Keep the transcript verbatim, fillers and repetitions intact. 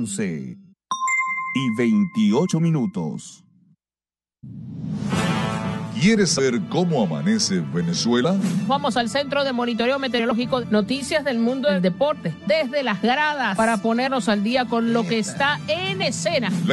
once y veintiocho minutos. ¿Quieres saber cómo amanece Venezuela? Vamos al Centro de Monitoreo Meteorológico, noticias del mundo del deporte, desde las gradas, para ponernos al día con lo que está en escena.